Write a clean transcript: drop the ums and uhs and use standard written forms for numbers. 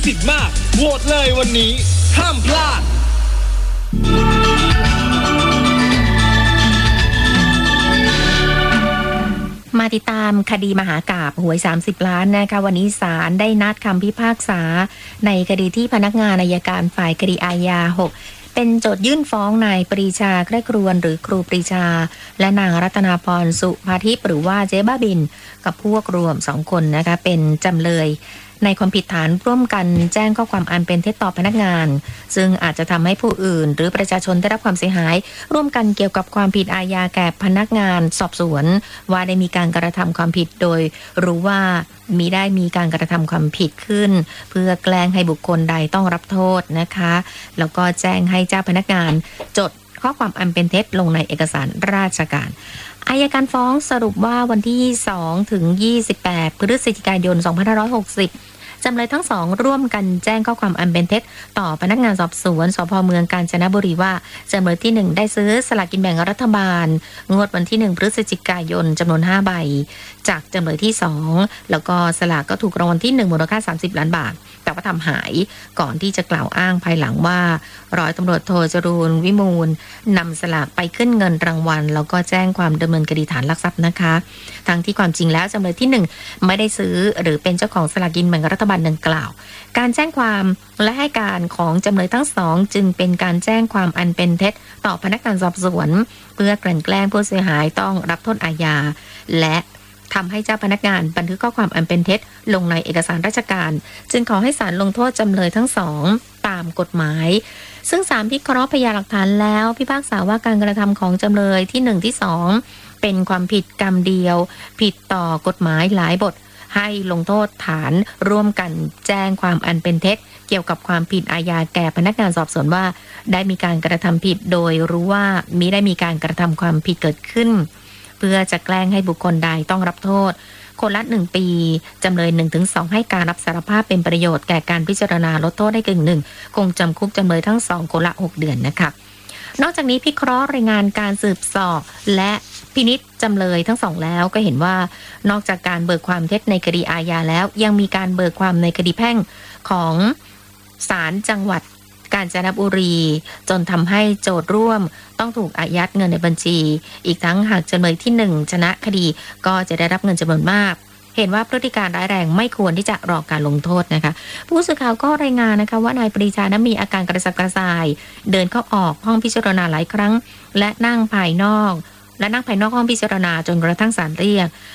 สิทธิ์มากโหวตเลยวันนี้ห้ามพลาดมาติดตามคดีมหากาพย์หวย30 ล้านนะคะวันนี้ศาลได้นัดคำพิพากษาในคดีที่พนักงานอัยการฝ่ายคดีอาญา6เป็นโจทยื่นฟ้องนายปรีชาไคร่ครวญหรือครูปรีชาและนางรัตนาพรสุภาทิพย์หรือว่าเจ๊บ้าบินกับพวกรวม2คนนะคะเป็นจำเลยในความผิดฐานร่วมกันแจ้งข้อความอันเป็นเท็จต่อพนักงานซึ่งอาจจะทำให้ผู้อื่นหรือประชาชนได้รับความเสียหายร่วมกันเกี่ยวกับความผิดอาญาแก่พนักงานสอบสวนว่าได้มีการกระทำความผิดโดยรู้ว่ามิได้มีการกระทำความผิดขึ้นเพื่อแกล้งให้บุคคลใดต้องรับโทษนะคะแล้วก็แจ้งให้เจ้าพนักงานจดข้อความอันเป็นเท็จลงในเอกสารราชการอัยการฟ้องสรุปว่าวันที่2ถึง28พฤศจิกายน2560จำเลยทั้งสองร่วมกันแจ้งข้อความอันเป็นเท็จต่อพนักงานสอบสวนสภ.เมืองกาญจนบุรีว่าจำเลยที่1ได้ซื้อสลากกินแบ่งรัฐบาลงวดวันที่1พฤศจิกายนจำนวน5ใบจากจำเลยที่2แล้วก็สลากก็ถูกรางวัลที่1มูลค่า30 ล้านบาทแต่ว่าทำหายก่อนที่จะกล่าวอ้างภายหลังว่าร้อยตำรวจโทจรูญวิมูลนำสลากไปขึ้นเงินรางวัลแล้วก็แจ้งความดำเนินคดีฐานลักทรัพย์นะคะทั้งที่ความจริงแล้วจำเลยที่1ไม่ได้ซื้อหรือเป็นเจ้าของสลากกินแบ่งรัฐบาลดังกล่าวการแจ้งความและให้การของจำเลยทั้งสองจึงเป็นการแจ้งความอันเป็นเท็จต่อพนักงานสอบสวนเพื่อกลั่นแกล้งผู้เสียหายต้องรับโทษอาญาและทำให้เจ้าพนักงานบันทึกข้อความอันเป็นเท็จลงในเอกสารราชการจึงขอให้ศาลลงโทษจำเลยทั้งสองตามกฎหมายซึ่งศาลพิเคราะห์พยานหลักฐานแล้วพิพากษาว่าการกระทำของจำเลยที่1ที่2เป็นความผิดกรรมเดียวผิดต่อกฎหมายหลายบทให้ลงโทษฐานร่วมกันแจ้งความอันเป็นเท็จเกี่ยวกับความผิดอาญาแก่พนักงานสอบสวนว่าได้มีการกระทำผิดโดยรู้ว่ามิได้มีการกระทำความผิดเกิดขึ้นเพื่อจะแกล้งให้บุคคลใดต้องรับโทษคนละ1 ปีจำเลย 1-2 ให้การรับสารภาพเป็นประโยชน์แก่การพิจารณาลดโทษได้1 คงจำคุกจำเลยทั้ง2คนละ6 เดือนนะคะนอกจากนี้พิเคราะห์รายงานการสืบสอบและพินิจจำเลยทั้งสองแล้วก็เห็นว่านอกจากการเบิกความเท็จในคดีอาญาแล้วยังมีการเบิกความในคดีแพ่งของศาลจังหวัดกาญจนบุรีจนทำให้โจทย์ร่วมต้องถูกอายัดเงินในบัญชีอีกทั้งหากจำเลยที่1ชนะคดีก็จะได้รับเงินจำนวนมากเห็นว่าพฤติการร้ายแรงไม่ควรที่จะรอการลงโทษนะคะผู้สื่อข่าวก็รายงานนะคะว่านายปรีชานั้นมีอาการกระสับกระส่ายเดินเข้าออกห้องพิจารณาหลายครั้งและนั่งภายนอกห้องพิจารณาจนกระทั่งศาลเรียก